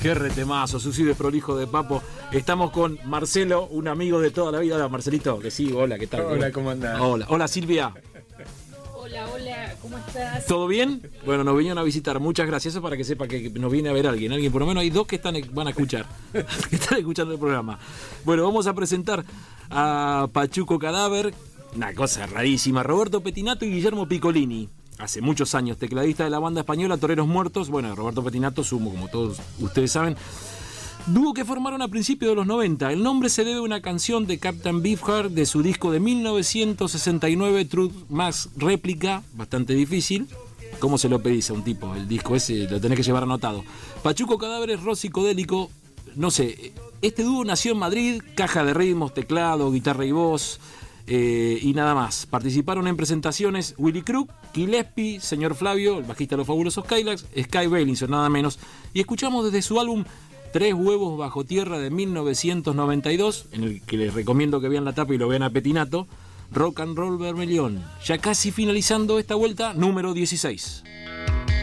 Qué retemazo, suicidio prolijo de Papo. Estamos con Marcelo, un amigo de toda la vida. Hola, Marcelito, que sí, hola, ¿qué tal? Hola, ¿cómo andás? Hola, Silvia. Hola, ¿cómo estás? ¿Todo bien? Bueno, nos vinieron a visitar, muchas gracias. Eso para que sepa que nos viene a ver alguien, por lo menos hay dos que van a escuchar, que están escuchando el programa. Bueno, vamos a presentar a Pachuco Cadáver, una cosa rarísima, Roberto Pettinato y Guillermo Piccolini. Hace muchos años, tecladista de la banda española Toreros Muertos. Bueno, Roberto Pettinato, sumo, como todos ustedes saben. Dúo que formaron a principios de los 90. El nombre se debe a una canción de Captain Beefheart de su disco de 1969, Truth Max Réplica, bastante difícil. ¿Cómo se lo pedís a un tipo? El disco ese lo tenés que llevar anotado. Pachuco Cadáver es rock psicodélico. No sé, este dúo nació en Madrid, caja de ritmos, teclado, guitarra y voz. Y nada más. Participaron en presentaciones Willy Crook, Gillespie, Señor Flavio, el bajista de los Fabulosos Cadillacs, Sky Bailinson, nada menos. Y escuchamos desde su álbum Tres Huevos Bajo Tierra de 1992, en el que les recomiendo que vean la tapa y lo vean a Pettinato, Rock and Roll Vermelión. Ya casi finalizando esta vuelta número 16.